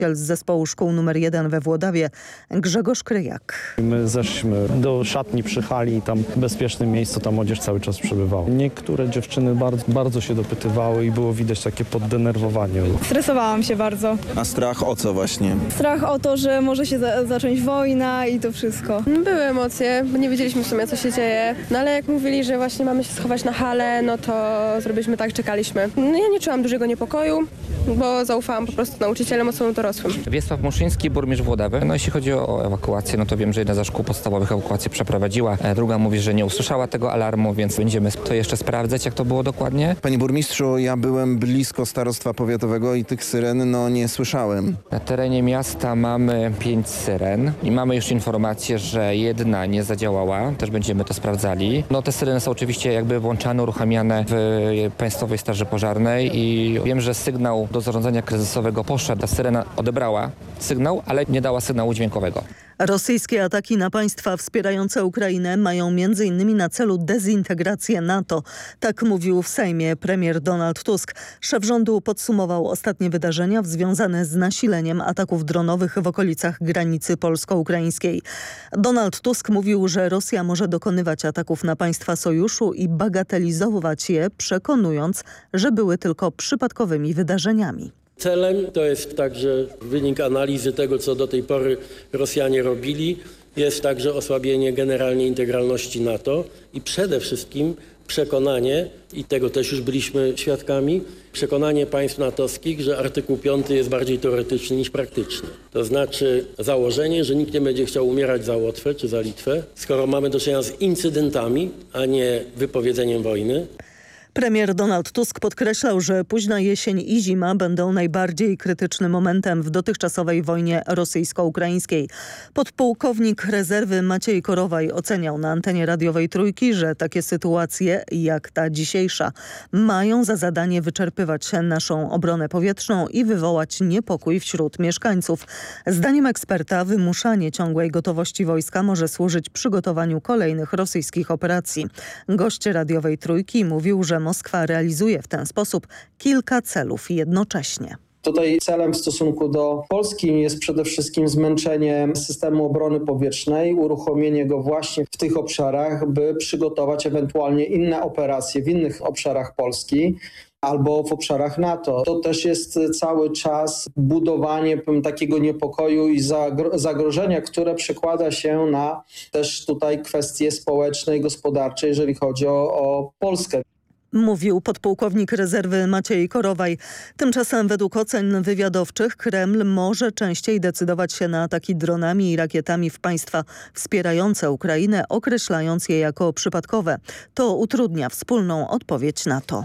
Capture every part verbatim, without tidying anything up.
z zespołu szkół numer jeden we Włodawie Grzegorz Kryjak. My zeszliśmy do szatni przy hali i tam w bezpiecznym miejscu ta młodzież cały czas przebywała. Niektóre dziewczyny bardzo, bardzo się dopytywały i było widać takie poddenerwowanie. Stresowałam się bardzo. A strach o co właśnie? Strach o to, że może się za zacząć wojna i to wszystko. Były emocje, bo nie wiedzieliśmy w sumie, co się dzieje. No ale jak mówili, że właśnie mamy się schować na halę, no to zrobiliśmy tak, czekaliśmy. No ja nie czułam dużego niepokoju, bo zaufałam po prostu nauczycielom, osobom dorosłym. Wiesław Muszyński, burmistrz Włodawy. No jeśli chodzi o ewakuację, no to wiem, że jedna ze szkół podstawowych ewakuację przeprowadziła. Druga mówi, że nie usłyszała tego alarmu, więc będziemy to jeszcze sprawdzać, jak to było dokładnie. Panie burmistrzu, ja byłem blisko starostwa powiatowego i tych syren no nie słyszałem. Na terenie miasta mamy pięć syren i mamy już informację, że jedna nie zadziałała. Też będziemy to sprawdzali. No te syreny są oczywiście jakby włączane, uruchamiane w Państwowej Straży Pożarnej i wiem, że sygnał do zarządzania kryzysowego poszedł. Ta syrena odebrała sygnał, ale nie dała sygnału dźwiękowego. Rosyjskie ataki na państwa wspierające Ukrainę mają między innymi na celu dezintegrację NATO. Tak mówił w Sejmie premier Donald Tusk. Szef rządu podsumował ostatnie wydarzenia związane z nasileniem ataków dronowych w okolicach granicy polsko-ukraińskiej. Donald Tusk mówił, że Rosja może dokonywać ataków na państwa sojuszu i bagatelizować je, przekonując, że były tylko przypadkowymi wydarzeniami. Celem, to jest także wynik analizy tego, co do tej pory Rosjanie robili, jest także osłabienie generalnie integralności NATO i przede wszystkim przekonanie, i tego też już byliśmy świadkami, przekonanie państw natowskich, że artykuł piąty jest bardziej teoretyczny niż praktyczny. To znaczy założenie, że nikt nie będzie chciał umierać za Łotwę czy za Litwę, skoro mamy do czynienia z incydentami, a nie wypowiedzeniem wojny. Premier Donald Tusk podkreślał, że późna jesień i zima będą najbardziej krytycznym momentem w dotychczasowej wojnie rosyjsko-ukraińskiej. Podpułkownik rezerwy Maciej Korowaj oceniał na antenie radiowej Trójki, że takie sytuacje jak ta dzisiejsza mają za zadanie wyczerpywać naszą obronę powietrzną i wywołać niepokój wśród mieszkańców. Zdaniem eksperta wymuszanie ciągłej gotowości wojska może służyć przygotowaniu kolejnych rosyjskich operacji. Gość radiowej Trójki mówił, że Moskwa realizuje w ten sposób kilka celów jednocześnie. Tutaj celem w stosunku do Polski jest przede wszystkim zmęczenie systemu obrony powietrznej, uruchomienie go właśnie w tych obszarach, by przygotować ewentualnie inne operacje w innych obszarach Polski albo w obszarach NATO. To też jest cały czas budowanie takiego niepokoju i zagrożenia, które przekłada się na też tutaj kwestie społeczne i gospodarcze, jeżeli chodzi o, o Polskę. Mówił podpułkownik rezerwy Maciej Korowaj. Tymczasem według ocen wywiadowczych Kreml może częściej decydować się na ataki dronami i rakietami w państwa wspierające Ukrainę, określając je jako przypadkowe. To utrudnia wspólną odpowiedź NATO.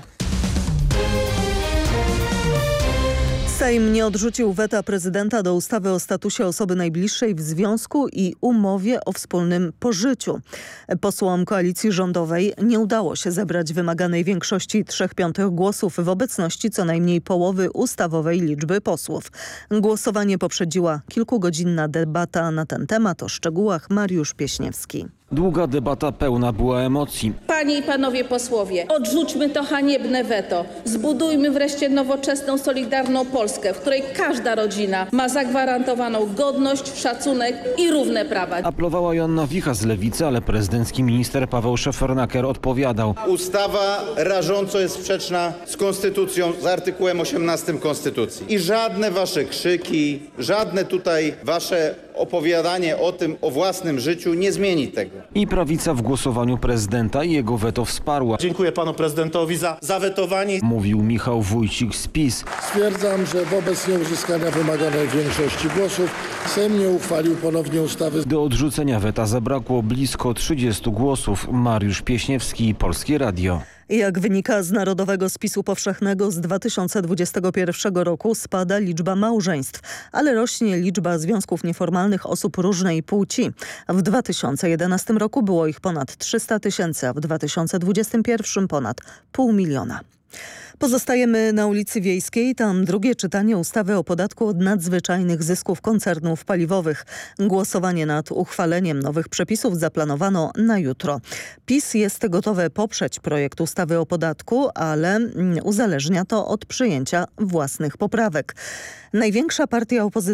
Sejm nie odrzucił weta prezydenta do ustawy o statusie osoby najbliższej w związku i umowie o wspólnym pożyciu. Posłom koalicji rządowej nie udało się zebrać wymaganej większości trzech piątych głosów w obecności co najmniej połowy ustawowej liczby posłów. Głosowanie poprzedziła kilkugodzinna debata na ten temat. O szczegółach Mariusz Pieśniewski. Długa debata pełna była emocji. Panie i panowie posłowie, odrzućmy to haniebne weto. Zbudujmy wreszcie nowoczesną, solidarną Polskę, w której każda rodzina ma zagwarantowaną godność, szacunek i równe prawa. Aplowała Joanna Wicha z Lewicy, ale prezydencki minister Paweł Szefernaker odpowiadał. Ustawa rażąco jest sprzeczna z konstytucją, z artykułem osiemnastym Konstytucji. I żadne wasze krzyki, żadne tutaj wasze opowiadanie o tym, o własnym życiu nie zmieni tego. I prawica w głosowaniu prezydenta i jego weto wsparła. Dziękuję panu prezydentowi za zawetowanie. Mówił Michał Wójcik z PiS. Stwierdzam, że wobec nieuzyskania wymaganej większości głosów Sejm nie uchwalił ponownie ustawy. Do odrzucenia weta zabrakło blisko trzydziestu głosów. Mariusz Pieśniewski, Polskie Radio. Jak wynika z Narodowego Spisu Powszechnego z dwa tysiące dwudziestego pierwszego roku spada liczba małżeństw, ale rośnie liczba związków nieformalnych osób różnej płci. W dwa tysiące jedenastym roku było ich ponad trzysta tysięcy, a w dwa tysiące dwudziestym pierwszym ponad pół miliona. Pozostajemy na ulicy Wiejskiej. Tam drugie czytanie ustawy o podatku od nadzwyczajnych zysków koncernów paliwowych. Głosowanie nad uchwaleniem nowych przepisów zaplanowano na jutro. PiS jest gotowe poprzeć projekt ustawy o podatku, ale uzależnia to od przyjęcia własnych poprawek. Największa partia opozycyjna